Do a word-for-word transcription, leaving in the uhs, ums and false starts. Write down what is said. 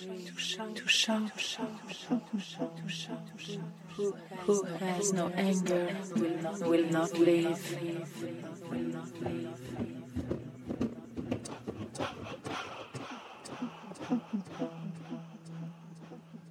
to shout, who, who has no anger will not leave.